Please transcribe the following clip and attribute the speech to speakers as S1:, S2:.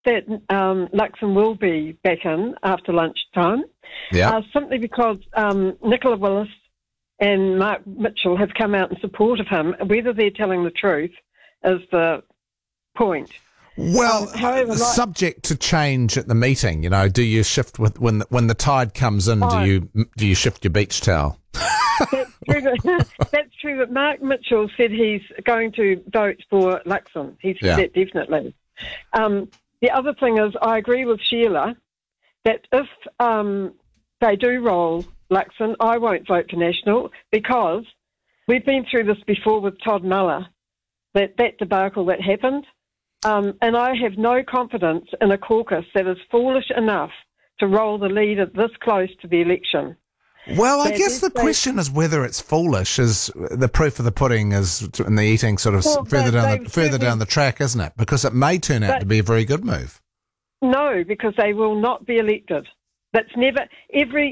S1: that Luxon will be back in after lunchtime, simply because Nicola Willis and Mark Mitchell have come out in support of him. Whether they're telling the truth is the point.
S2: Well, however, subject to change at the meeting, do you shift when the tide comes in? Do you shift your beach towel?
S1: That's true. But Mark Mitchell said he's going to vote for Luxon. He said that definitely. The other thing is, I agree with Sheila that if they do roll Luxon, I won't vote for National, because we've been through this before with Todd Muller, that debacle that happened. And I have no confidence in a caucus that is foolish enough to roll the leader this close to the election.
S2: Well, I guess the question is whether it's foolish. Is the proof of the pudding is in the eating sort of further down the track, isn't it? Because it may turn out to be a very good move.
S1: No, because they will not be elected. That's never every